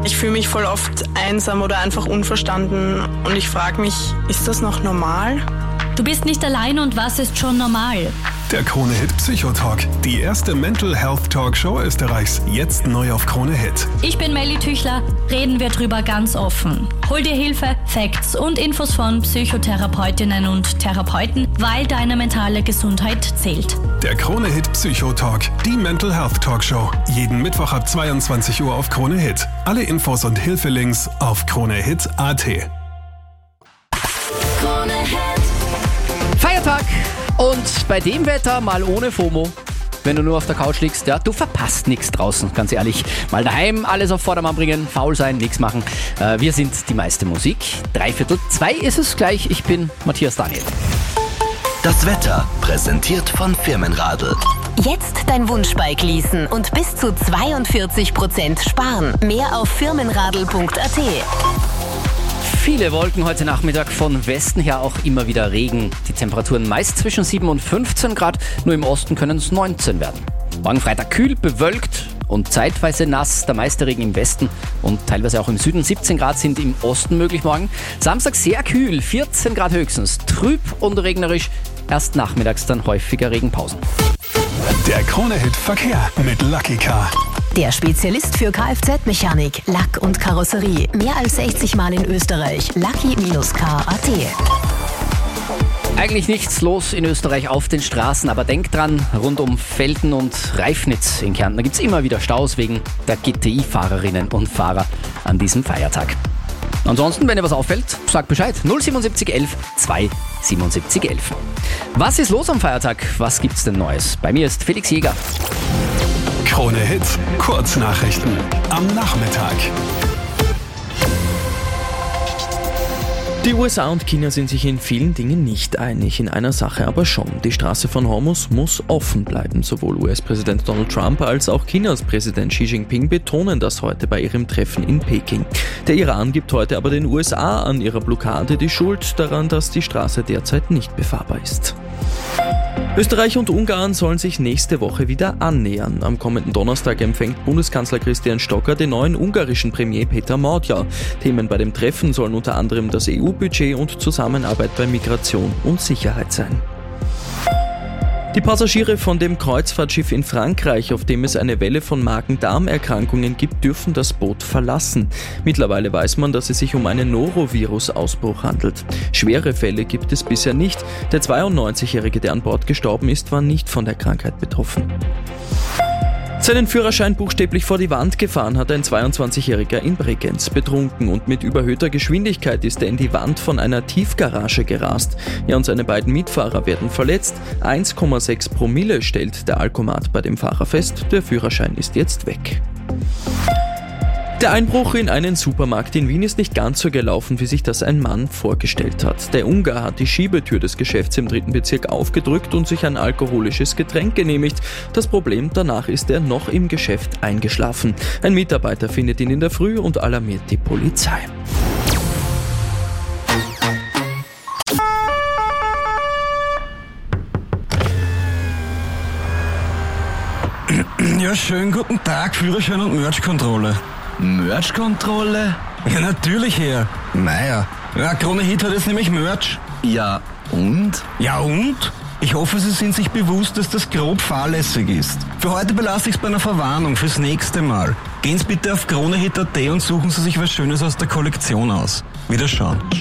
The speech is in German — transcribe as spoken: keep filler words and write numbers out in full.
Ich fühle mich voll oft einsam oder einfach unverstanden und ich frage mich, ist das noch normal? Du bist nicht allein und was ist schon normal? Der Krone-Hit Psychotalk, die erste Mental Health Talkshow Österreichs, jetzt neu auf Krone-Hit. Ich bin Melly Tüchler, reden wir drüber ganz offen. Hol dir Hilfe, Facts und Infos von Psychotherapeutinnen und Therapeuten, weil deine mentale Gesundheit zählt. Der Krone-Hit Psychotalk, die Mental Health Talkshow, jeden Mittwoch ab zweiundzwanzig Uhr auf Krone-Hit. Alle Infos und Hilfelinks auf kronehit punkt at. Feiertag und bei dem Wetter mal ohne FOMO. Wenn du nur auf der Couch liegst, ja, du verpasst nichts draußen, ganz ehrlich. Mal daheim alles auf Vordermann bringen, faul sein, nichts machen. Äh, wir sind die meiste Musik. Dreiviertel zwei ist es gleich. Ich bin Matthias Daniel. Das Wetter präsentiert von Firmenradl. Jetzt dein Wunschbike leasen und bis zu zweiundvierzig Prozent sparen. Mehr auf firmenradl punkt at. Viele Wolken heute Nachmittag, von Westen her auch immer wieder Regen. Die Temperaturen meist zwischen sieben und fünfzehn Grad, nur im Osten können es neunzehn werden. Morgen Freitag kühl, bewölkt und zeitweise nass, der meiste Regen im Westen und teilweise auch im Süden. siebzehn Grad sind im Osten möglich morgen. Samstag sehr kühl, vierzehn Grad höchstens, trüb und regnerisch, erst nachmittags dann häufiger Regenpausen. Der Krone-Hit Verkehr mit Lucky Car. Der Spezialist für Kfz-Mechanik, Lack und Karosserie. Mehr als sechzig Mal in Österreich. Lucky Car punkt at. Eigentlich nichts los in Österreich auf den Straßen, aber denkt dran, rund um Velten und Reifnitz in Kärnten, da gibt es immer wieder Staus wegen der G T I-Fahrerinnen und Fahrer an diesem Feiertag. Ansonsten, wenn dir was auffällt, sag Bescheid. null siebenundsiebzig elf zweihundertsiebenundsiebzig elf. Was ist los am Feiertag? Was gibt's denn Neues? Bei mir ist Felix Jäger. Krone-Hit Kurznachrichten am Nachmittag. Die U S A und China sind sich in vielen Dingen nicht einig, in einer Sache aber schon. Die Straße von Hormuz muss offen bleiben. Sowohl U S-Präsident Donald Trump als auch Chinas Präsident Xi Jinping betonen das heute bei ihrem Treffen in Peking. Der Iran gibt heute aber den U S A an ihrer Blockade die Schuld daran, dass die Straße derzeit nicht befahrbar ist. Österreich und Ungarn sollen sich nächste Woche wieder annähern. Am kommenden Donnerstag empfängt Bundeskanzler Christian Stocker den neuen ungarischen Premier Peter Magyar. Themen bei dem Treffen sollen unter anderem das E U-Budget und Zusammenarbeit bei Migration und Sicherheit sein. Die Passagiere von dem Kreuzfahrtschiff in Frankreich, auf dem es eine Welle von Magen-Darm-Erkrankungen gibt, dürfen das Boot verlassen. Mittlerweile weiß man, dass es sich um einen Norovirus-Ausbruch handelt. Schwere Fälle gibt es bisher nicht. Der zweiundneunzigjährige, der an Bord gestorben ist, war nicht von der Krankheit betroffen. Seinen Führerschein buchstäblich vor die Wand gefahren hat ein zweiundzwanzigjähriger in Bregenz. Betrunken und mit überhöhter Geschwindigkeit ist er in die Wand von einer Tiefgarage gerast. Er und seine beiden Mitfahrer werden verletzt. eins Komma sechs Promille stellt der Alkomat bei dem Fahrer fest. Der Führerschein ist jetzt weg. Der Einbruch in einen Supermarkt in Wien ist nicht ganz so gelaufen, wie sich das ein Mann vorgestellt hat. Der Ungar hat die Schiebetür des Geschäfts im dritten Bezirk aufgedrückt und sich ein alkoholisches Getränk genehmigt. Das Problem, danach ist er noch im Geschäft eingeschlafen. Ein Mitarbeiter findet ihn in der Früh und alarmiert die Polizei. Ja, schönen guten Tag, Führerschein und Merch-Kontrolle. Merch-Kontrolle? Ja, natürlich, Herr. Naja, ja, Krone-Hit hat jetzt nämlich Merch. Ja, und? Ja, und? Ich hoffe, Sie sind sich bewusst, dass das grob fahrlässig ist. Für heute belasse ich es bei einer Verwarnung fürs nächste Mal. Gehen Sie bitte auf kronehit punkt at und suchen Sie sich was Schönes aus der Kollektion aus. Wiederschauen.